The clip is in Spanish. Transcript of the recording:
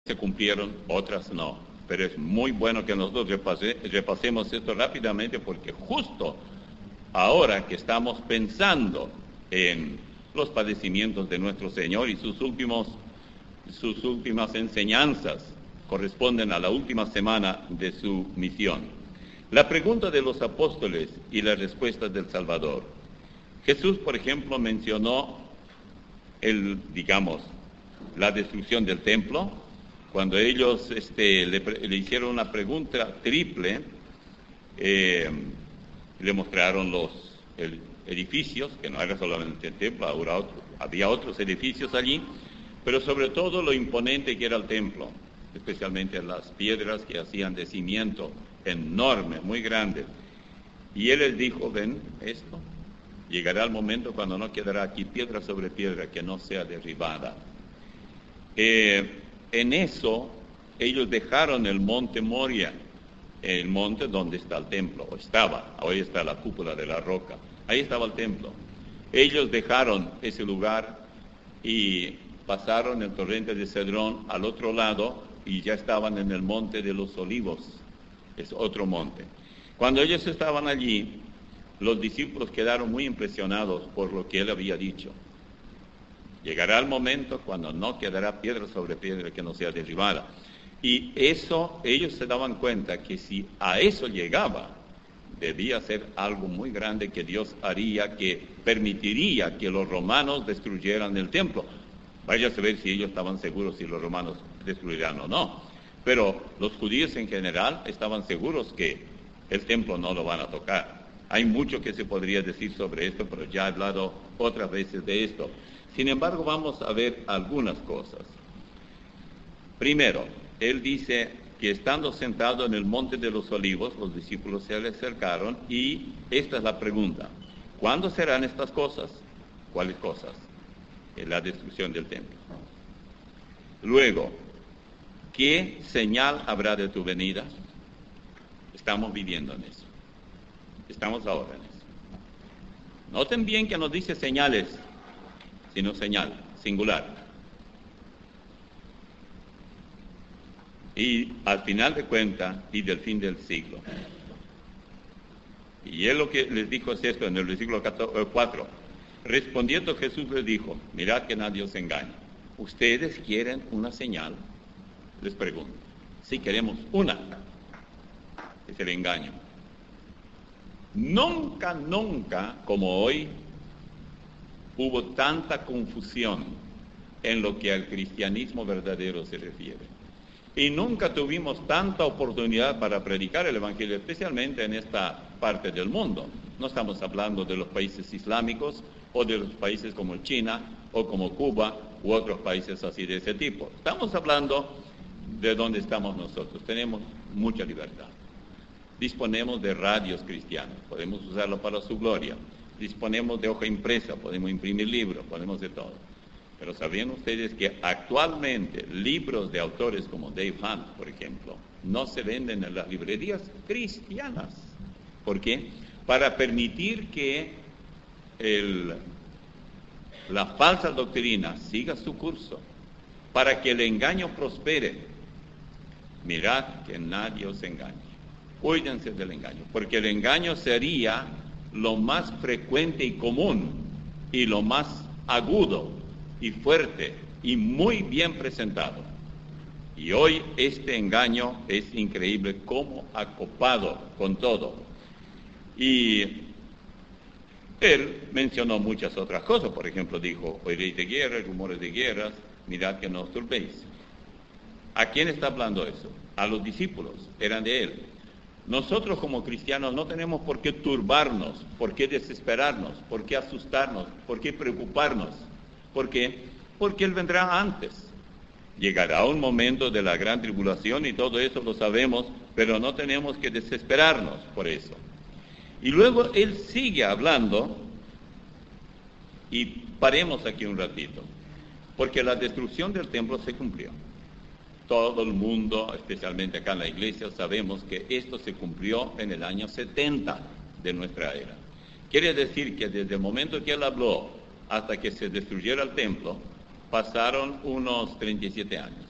se cumplieron, otras no. Pero es muy bueno que nosotros repasemos esto rápidamente, porque justo ahora que estamos pensando en los padecimientos de nuestro Señor y sus últimas enseñanzas corresponden a la última semana de su misión. La pregunta de los apóstoles y las respuestas del Salvador. Jesús, por ejemplo, mencionó la destrucción del templo. Cuando ellos le hicieron una pregunta triple, le mostraron los edificios, que no era solamente el templo, ahora había otros edificios allí, pero sobre todo lo imponente que era el templo, especialmente las piedras que hacían de cimiento enorme, muy grande. Y él les dijo, ven esto, llegará el momento cuando no quedará aquí piedra sobre piedra que no sea derribada. En eso, ellos dejaron el monte Moria, el monte donde está el templo, o estaba, hoy está la cúpula de la roca, ahí estaba el templo. Ellos dejaron ese lugar y pasaron el torrente de Cedrón al otro lado y ya estaban en el monte de los Olivos, es otro monte. Cuando ellos estaban allí, los discípulos quedaron muy impresionados por lo que él había dicho. Llegará el momento cuando no quedará piedra sobre piedra que no sea derribada. Y eso, ellos se daban cuenta que si a eso llegaba, debía ser algo muy grande que Dios haría, que permitiría que los romanos destruyeran el templo. Vaya a saber si ellos estaban seguros si los romanos destruirán o no. Pero los judíos en general estaban seguros que el templo no lo van a tocar. Hay mucho que se podría decir sobre esto, pero ya he hablado otras veces de esto. Sin embargo, vamos a ver algunas cosas. Primero, él dice que estando sentado en el monte de los Olivos, los discípulos se le acercaron y esta es la pregunta. ¿Cuándo serán estas cosas? ¿Cuáles cosas? La destrucción del templo. Luego, ¿qué señal habrá de tu venida? Estamos viviendo en eso. Estamos ahora en eso. Noten bien que nos dice señales, sino señal, singular. Y al final de cuentas, y del fin del siglo. Y él lo que les dijo es esto en el versículo 4. Respondiendo Jesús les dijo, mirad que nadie os engañe. ¿Ustedes quieren una señal? Les pregunto. Sí, queremos una. Es el engaño. Nunca, como hoy, hubo tanta confusión en lo que al cristianismo verdadero se refiere. Y nunca tuvimos tanta oportunidad para predicar el Evangelio, especialmente en esta parte del mundo. No estamos hablando de los países islámicos o de los países como China o como Cuba u otros países así de ese tipo. Estamos hablando de donde estamos nosotros. Tenemos mucha libertad. Disponemos de radios cristianos, podemos usarlo para su gloria. Disponemos de hoja impresa, podemos imprimir libros, podemos de todo. Pero ¿sabían ustedes que actualmente libros de autores como Dave Hunt, por ejemplo, no se venden en las librerías cristianas? ¿Por qué? Para permitir que la falsa doctrina siga su curso, para que el engaño prospere. Mirad que nadie os engañe. Cuídense del engaño, porque el engaño sería lo más frecuente y común, y lo más agudo y fuerte, y muy bien presentado. Y hoy este engaño es increíble cómo ha copado con todo. Y él mencionó muchas otras cosas, por ejemplo dijo, oiréis de guerra, rumores de guerras, mirad que no os turbéis. ¿A quién está hablando eso? A los discípulos, eran de él. Nosotros como cristianos no tenemos por qué turbarnos, por qué desesperarnos, por qué asustarnos, por qué preocuparnos. ¿Por qué? Porque Él vendrá antes. Llegará un momento de la gran tribulación y todo eso lo sabemos, pero no tenemos que desesperarnos por eso. Y luego Él sigue hablando y paremos aquí un ratito, porque la destrucción del templo se cumplió. Todo el mundo, especialmente acá en la iglesia, sabemos que esto se cumplió en el año 70 de nuestra era. Quiere decir que desde el momento que Él habló hasta que se destruyera el templo, pasaron unos 37 años.